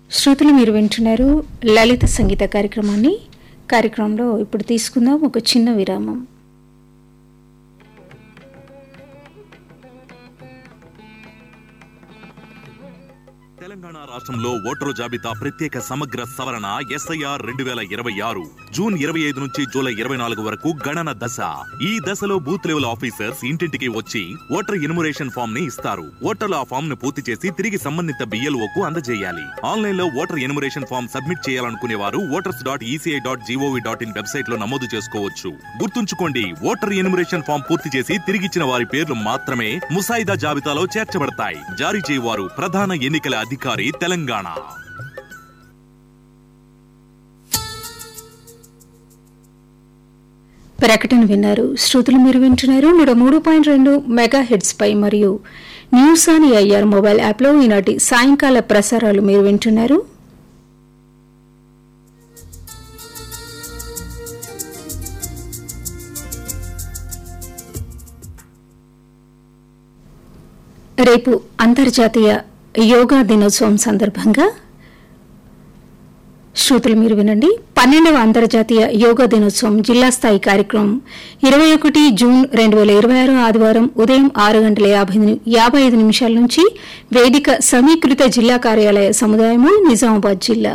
శ్రోతలు మీరు వింటున్నారు లలిత సంగీత కార్యక్రమాన్ని. కార్యక్రమంలో ఇప్పుడు తీసుకుందాం ఒక చిన్న విరామం. తెలంగాణ రాష్ట్రంలో ఓటరు జాబితా ప్రత్యేక సమగ్ర సవరణ SIR 2026 జూన్ 25 నుంచి జూలై 24 వరకు గణన దశ. ఈ దశలో బూత్ లెవెల్ ఆఫీసర్స్ ఇంటింటికి వచ్చి ఓటర్ ఎన్యుమరేషన్ ఫామ్ ని ఇస్తారు. ఓటర్లు ఆ ఫామ్ ను పూర్తి చేసి తిరిగి సంబంధిత BLOకు అందజేయాలి. ఆన్లైన్ లో ఓటర్ ఎన్యుమరేషన్ ఫామ్ సబ్మిట్ చేయాలనుకునే వారు voters.eci.gov.in వెబ్సైట్ లో నమోదు చేసుకోవచ్చు. గుర్తుంచుకోండి, ఓటర్ ఎన్యుమరేషన్ ఫామ్ పూర్తి చేసి తిరిగిచ్చిన వారి పేర్లు మాత్రమే ముసాయిదా జాబితాలో చేర్చబడతాయి. జారీ చేయవారు ప్రధాన ఎన్నికల అధికారి తెలంగాణ. ప్రకటన విన్నారు. శ్రోతలు మీరు వింటున్నారు 103.2 మెగాహెర్ట్జ్ పై మరియు న్యూస్ ఆన్ AIR మొబైల్ యాప్లో ఈనాటి సాయంకాల ప్రసారాలు మీరు వింటున్నారు. రేపు అంతర్జాతీయ యోగా దినోత్సవం సందర్భంగా శ్రోతలు మీరు వినండి. 12వ అంతర్జాతీయ యోగా దినోత్సవం జిల్లా స్థాయి కార్యక్రమం 21 జూన్ 2026 ఆదివారం ఉదయం 6:55 నుంచి వేదిక సమీకృత జిల్లా కార్యాలయ సముదాయము, నిజామాబాద్ జిల్లా.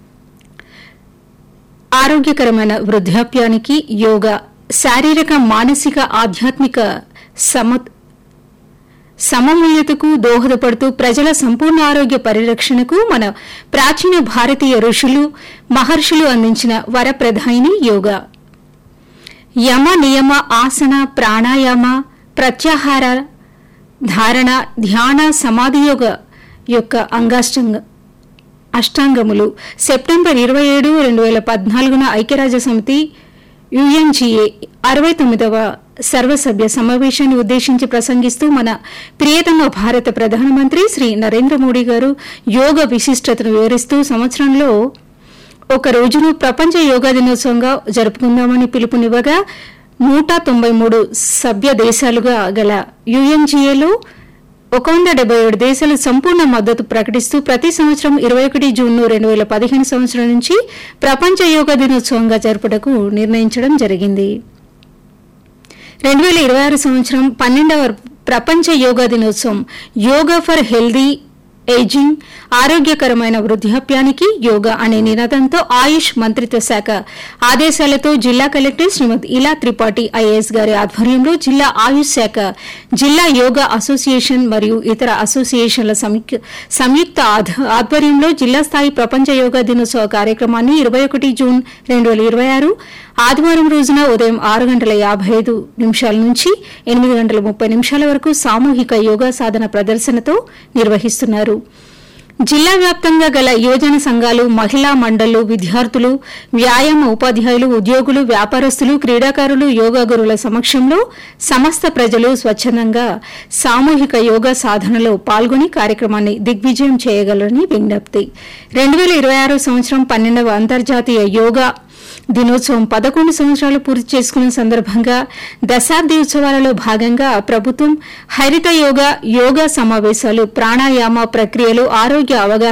ఆరోగ్యకరమైన వృద్ధాప్యానికి యోగా శారీరక, మానసిక, ఆధ్యాత్మిక సమన్వయతకు దోహదపడుతూ ప్రజల సంపూర్ణ ఆరోగ్య పరిరక్షణకు మన ప్రాచీన భారతీయ ఋషులు, మహర్షులు అందించిన వరప్రధాయిని యోగా. యమ, నియమ, ఆసన, ప్రాణాయామ, ప్రత్యాహార, ధారణ, ధ్యాన, సమాధి యోగ యొక్క అష్టాంగములు సెప్టెంబర్ 27, 2014 ఐక్యరాజ్య సమితి UNGA 69వ సర్వసభ్య సమావేశాన్ని ఉద్దేశించి ప్రసంగిస్తూ మన ప్రియతమ భారత ప్రధానమంత్రి శ్రీ నరేంద్ర మోడీ గారు యోగ విశిష్టతను వివరిస్తూ సంవత్సరంలో ఒక రోజును ప్రపంచ యోగా దినోత్సవంగా జరుపుకుందామని పిలుపునివ్వగా 193 సభ్య దేశాలుగా గల UNGAలో 177 దేశాలు సంపూర్ణ మద్దతు ప్రకటిస్తూ ప్రతి సంవత్సరం 21 జూన్ 2015 సంవత్సరం నుంచి ప్రపంచ యోగా దినోత్సవంగా జరుపుటకు నిర్ణయించడం జరిగింది. 2026 సంవత్సరం 12వ ప్రపంచ యోగా దినోత్సవం యోగా ఫర్ హెల్దీ ఏజింగ్, ఆరోగ్యకరమైన వృద్ధాప్యానికి యోగా అనే నినాదంతో ఆయుష్ మంత్రిత్వ శాఖ ఆదేశాలతో జిల్లా కలెక్టర్ శ్రీమతి ఇలా త్రిపాఠి IAS గారి ఆధ్వర్యంలో జిల్లా ఆయుష్ శాఖ, జిల్లా యోగా అసోసియేషన్ మరియు ఇతర అసోసియేషన్ల సంయుక్త ఆధ్వర్యంలో జిల్లా స్థాయి ప్రపంచ యోగా దినోత్సవ కార్యక్రమాన్ని 21 జూన్ 2026 ఆదివారం రోజున ఉదయం 6:55 నుంచి 8:30 వరకు సామూహిక యోగా సాధన ప్రదర్శనతో నిర్వహిస్తున్నారు. జిల్లా వ్యాప్తంగా గల యువజన సంఘాలు, మహిళా మండళ్లు, విద్యార్థులు, వ్యాయామ ఉపాధ్యాయులు, ఉద్యోగులు, వ్యాపారస్తులు, క్రీడాకారులు, యోగా గురువుల సమక్షంలో సమస్త ప్రజలు స్వచ్ఛందంగా సామూహిక యోగా సాధనలో పాల్గొని కార్యక్రమాన్ని దిగ్విజయం చేయగలరని విజ్ఞప్తి. 2026 సంవత్సరం 12వ అంతర్జాతీయ యోగా దినోత్సవం 11 సంవత్సరాలు పూర్తి చేసుకున్న సందర్భంగా దశాబ్ది ఉత్సవాలలో భాగంగా ప్రభుత్వం హరిత యోగా సమావేశాలు, ప్రాణాయామ ప్రక్రియలు, ఆరోగ్య అవగాహన